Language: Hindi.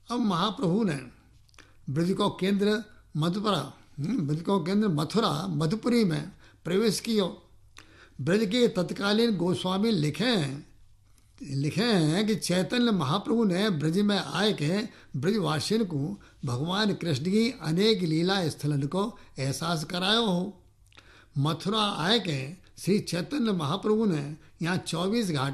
अब महाप्रभु ने ब्रज को केंद्र मधुपुरा ब्रज को केंद्र मथुरा मधुपुरी में प्रवेश किया। ब्रज के तत्कालीन गोस्वामी लिखे हैं कि चैतन्य महाप्रभु ने ब्रज में आए के ब्रजवासियों को भगवान कृष्ण की अनेक लीला स्थलन को एहसास करायो हो। मथुरा आए के श्री चैतन्य महाप्रभु ने यहाँ 24 घाट